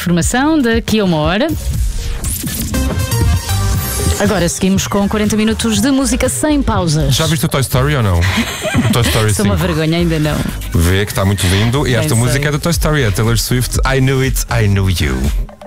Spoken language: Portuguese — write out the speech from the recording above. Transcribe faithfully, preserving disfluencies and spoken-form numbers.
informação daqui a uma hora. Agora seguimos com quarenta minutos de música sem pausas. Já viste o Toy Story ou não? O Toy Story Sou cinco. uma vergonha, ainda não. Vê que está muito lindo. E Bem esta sei. música é do Toy Story, a Taylor Swift, I Knew It, I Knew You.